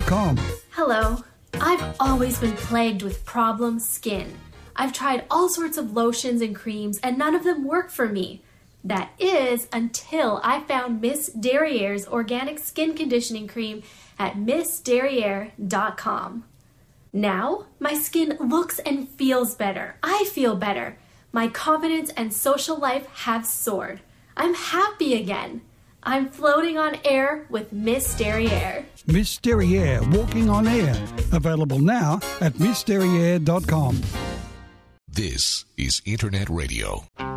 MissDerriere.com. Hello. I've always been plagued with problem skin. I've tried all sorts of lotions and creams, and none of them work for me. That is, until I found Miss Derriere's organic skin conditioning cream at MissDerriere.com. Now, my skin looks and feels better. I feel better. My confidence and social life have soared. I'm happy again. I'm floating on air with Miss Derriere. Miss Derriere, Walking on Air. Available now at MissDerriere.com. This is Internet Radio.